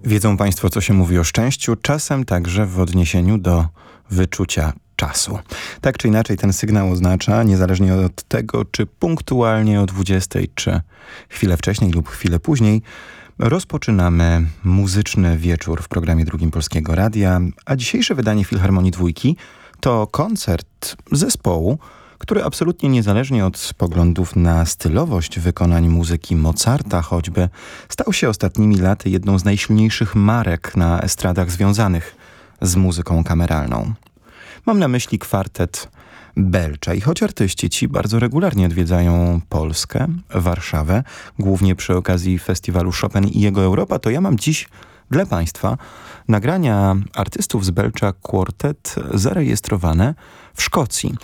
Wiedzą Państwo, co się mówi o szczęściu, czasem także w odniesieniu do wyczucia czasu. Tak czy inaczej ten sygnał oznacza, niezależnie od tego, czy punktualnie o 20, czy chwilę wcześniej lub chwilę później, rozpoczynamy muzyczny wieczór w programie Drugim Polskiego Radia, a dzisiejsze wydanie Filharmonii Dwójki to koncert zespołu, który absolutnie niezależnie od poglądów na stylowość wykonań muzyki Mozarta choćby, stał się ostatnimi laty jedną z najsilniejszych marek na estradach związanych z muzyką kameralną. Mam na myśli kwartet Belcza i choć artyści ci bardzo regularnie odwiedzają Polskę, Warszawę, głównie przy okazji festiwalu Chopin i jego Europa, to ja mam dziś dla Państwa nagrania artystów z Belcza Quartet zarejestrowane w Szkocji.